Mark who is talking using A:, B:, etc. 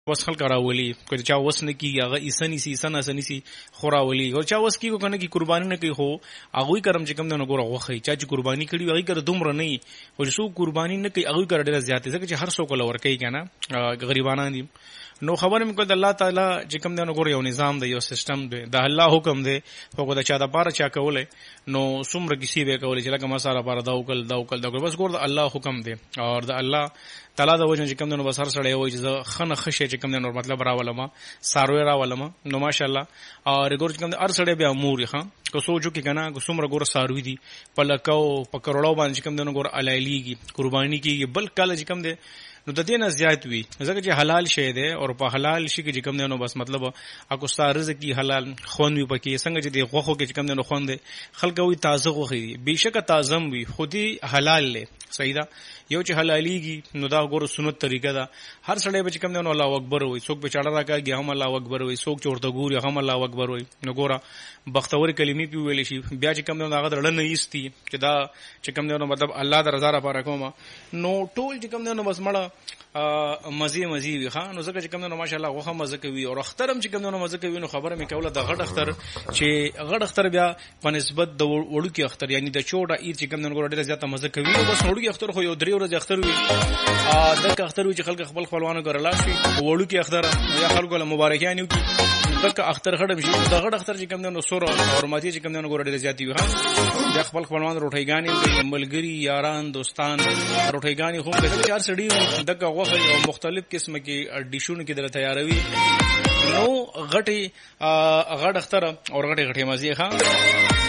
A: وس خلک راولي که چا وس نه کیږي هغه ایسنی سي سنه سني سي خوراولي او چا وس کیږي کنه کی قرباني نه کوي خو هغه کرم چې کم نه ګوره غوخي چا چې قرباني کړي هغه کړه دومره نه خو چې څو قرباني نه کوي هغه کړه ډیره زیات ځکه چې هر څوک لور کوي کنه غریبانان دي نو خبره مې کول الله تعالی چې کوم دی نو ګور یو نظام دی یو سیستم دی د الله حکم دی خو دا چا د بار چا کولای نو څومره کسی به کولای چې لکه مساره بار دا وکړ بس ګور د الله حکم دی او د الله تعالی د وجه چې کوم دی نو بس هر سړی وایي چې خنه خشه چې کوم دی نو مطلب راولم ساروي راولم نو ماشاءالله او ګور چې کوم دی هر سړی به امور ښه کو سوچو کې کنه کو څومره ګور ساروي دي په لکاو په کروڑو باندې کوم دی نو ګور علایلیږي قرباني کیږي بل کله چې کوم دی نو د دې نه زیات وي ځکه چې حلال شی دی او په حلال شي کې کوم دی نو بس مطلب اكو ستاره رزق حلال خون وي پکې څنګه چې دی غوخو کې کوم دی نو خون دی خلک وي تازه غوخي دي بهشکه تازه وي خودي حلال له صحیح ده یو چې حلاليږي نو دا ګور سنت طریقه ده هر سړی به کوم دی نو الله اکبر وي څوک به چاړه راکاږي هم الله اکبر وي څوک چورته ګوري هم الله اکبر وي نو ګوره بختور کلمې پی ویل شي بیا چې کوم دی نو هغه درلنه ایستي چې دا چې کوم دی نو مطلب الله د رضا لپاره کوم نو ټول چې کوم دی نو بس مړه مزي وي ها نو ځکه چې کوم نو ماشاءالله غوخه مزه کوي او اخترم چې کوم نو مزه کوي نو خبره مې کوله د غړ اختر چې غړ اختر بیا په نسبت د وړو کې اختر یعنی د چوډه ایر چې کوم نو ډیره زیاته مزه کوي او بس وړو کې اختر خو یو درې ورځې اختر وي دغه اختر وي چې خلک خپل خپلوانو ګرلا شي وړو کې اختر یا خلکو له مبارکانه وي دغه اختر خړم شي دغه اختر چې کوم نو سور او ماتي چې کوم نو ډیره زیاتی وي ها د خپل خپلوان روټیګانی ملګری یاران دوستان روټیګانی خو به چار سړي دغه غوخه او مختلف قسمه کې ډیشونه کې د تیاروي نو غټي غټ اختر او غټي مزي ښه